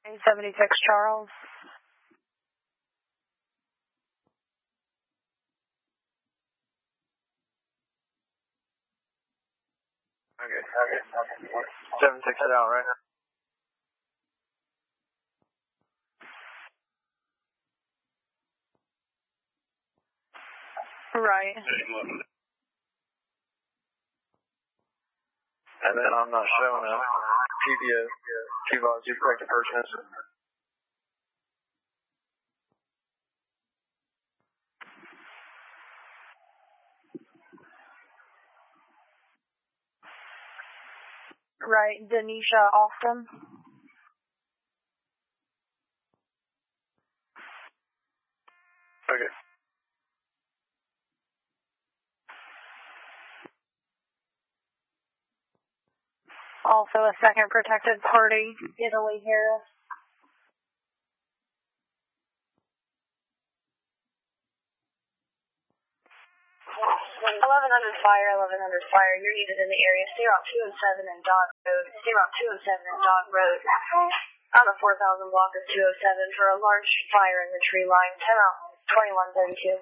876 Charles. Okay. 76 down right now. Right. And then I'm not showing up. GPS, 2 miles, you correct the person. Right, Denisha Austin. Okay. Also a second protected party, Italy Harris. 1100 fire, you're needed in the area. Stay Route 207 and Dog Road. Stay Route 207 and Dog Road. On the 4000 block of 207 for a large fire in the tree line. 10 out 2132.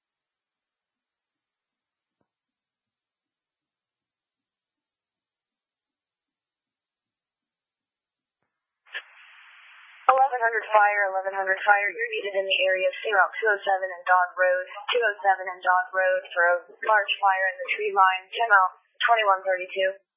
1100 fire, you're needed in the area. Stay Route 207 and Dog Road. 207 and Dog Road for a large fire in the tree line. 10 out 2132.